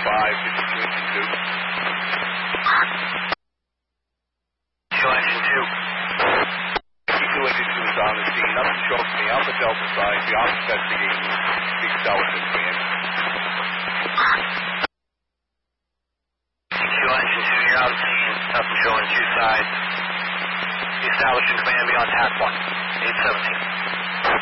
Show engine 2. 52 engine 2 is on the scene. Nothing shows from the Alpha Delta side. The officer investigating the establishment command. Show engine 2, you're out of scene. Nothing showing 2 side. The establishment command beyond TAC 1. 817.